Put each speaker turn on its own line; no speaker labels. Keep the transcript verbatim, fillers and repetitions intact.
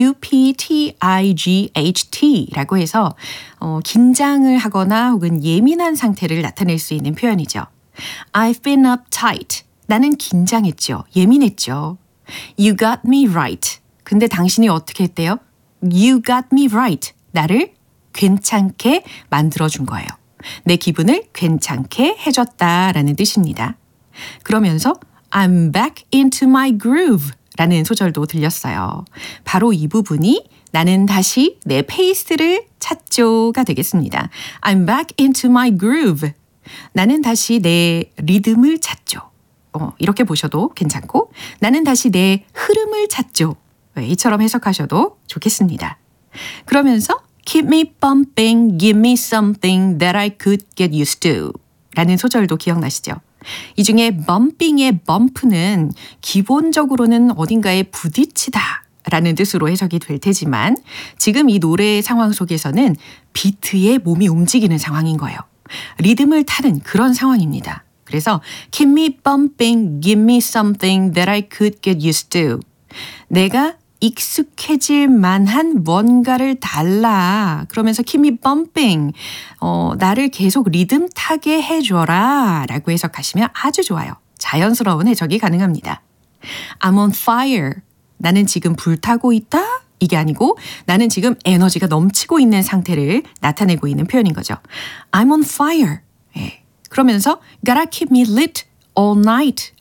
uptight라고 해서 어, 긴장을 하거나 혹은 예민한 상태를 나타낼 수 있는 표현이죠. I've been uptight. 나는 긴장했죠. 예민했죠. You got me right. 근데 당신이 어떻게 했대요? You got me right. 나를 괜찮게 만들어준 거예요. 내 기분을 괜찮게 해줬다라는 뜻입니다. 그러면서 I'm back into my groove 라는 소절도 들렸어요. 바로 이 부분이 나는 다시 내 페이스를 찾죠가 되겠습니다. I'm back into my groove. 나는 다시 내 리듬을 찾죠. 어, 이렇게 보셔도 괜찮고 나는 다시 내 흐름을 찾죠. 네, 이처럼 해석하셔도 좋겠습니다. 그러면서 Keep me bumping, give me something that I could get used to 라는 소절도 기억나시죠? 이 중에 bumping의 bump는 기본적으로는 어딘가에 부딪히다 라는 뜻으로 해석이 될 테지만 지금 이 노래의 상황 속에서는 비트에 몸이 움직이는 상황인 거예요. 리듬을 타는 그런 상황입니다. 그래서 Keep me bumping, give me something that I could get used to. 내가 익숙해질 만한 뭔가를 달라. 그러면서 keep me bumping. 어, 나를 계속 리듬 타게 해줘라. 라고 해석하시면 아주 좋아요. 자연스러운 해석이 가능합니다. I'm on fire. 나는 지금 불타고 있다? 이게 아니고 나는 지금 에너지가 넘치고 있는 상태를 나타내고 있는 표현인 거죠. I'm on fire. 예. 그러면서 gotta keep me lit all night.